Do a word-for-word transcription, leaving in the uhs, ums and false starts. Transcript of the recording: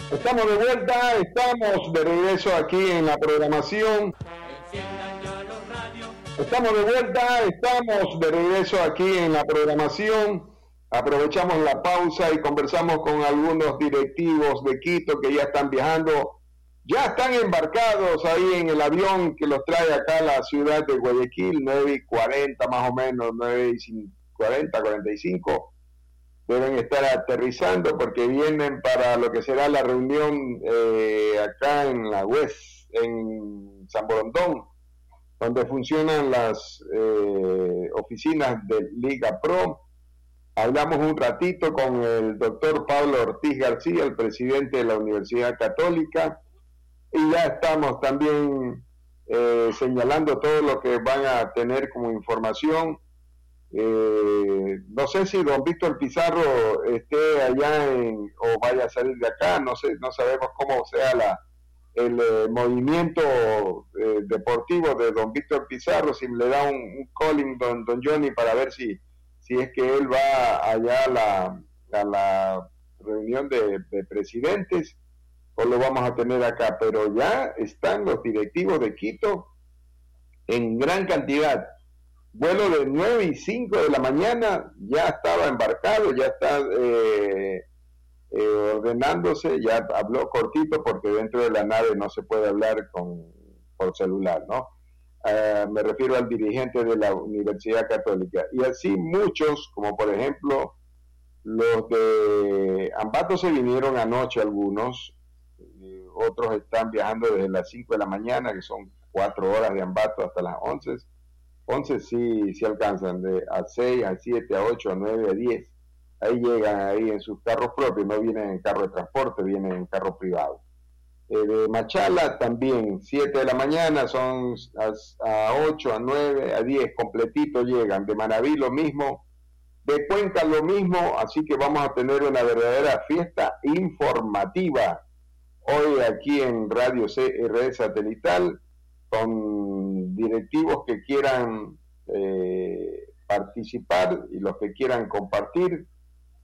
Estamos de vuelta, estamos de regreso aquí en la programación. Estamos de vuelta, estamos de regreso aquí en la programación. Aprovechamos la pausa y conversamos con algunos directivos de Quito que ya están viajando, ya están embarcados ahí en el avión que los trae acá a la ciudad de Guayaquil, nueve y cuarenta más o menos, nueve y cuarenta, cuarenta y cinco. Deben estar aterrizando porque vienen para lo que será la reunión eh, acá en la U E S, en San Borondón, donde funcionan las eh, oficinas de Liga Pro. Hablamos un ratito con el doctor Pablo Ortiz García, el presidente de la Universidad Católica, y ya estamos también eh, señalando todo lo que van a tener como información. Eh, no sé si don Víctor Pizarro esté allá en, o vaya a salir de acá, no sé, no sabemos cómo sea la, el eh, movimiento eh, deportivo de don Víctor Pizarro, si le da un, un calling don, don Johnny para ver si, si es que él va allá a la, a la reunión de, de presidentes o lo vamos a tener acá, pero ya están los directivos de Quito en gran cantidad. Vuelo de nueve y cinco de la mañana, ya estaba embarcado, ya está eh, eh, ordenándose, ya habló cortito porque dentro de la nave no se puede hablar con, por celular, ¿no? Uh, me refiero al dirigente de la Universidad Católica. Y así muchos, como por ejemplo, los de Ambato se vinieron anoche algunos, y otros están viajando desde las cinco de la mañana, que son cuatro horas de Ambato hasta las once. once sí, sí alcanzan, de a seis, a siete, a ocho, a nueve, a diez. Ahí llegan ahí en sus carros propios, no vienen en carro de transporte, vienen en carro privado. Eh, de Machala también, siete de la mañana, son a, a ocho, a nueve, a diez, completito llegan. De Manaví lo mismo, de Cuenca lo mismo, así que vamos a tener una verdadera fiesta informativa hoy aquí en Radio C R Satelital, con directivos que quieran eh, participar y los que quieran compartir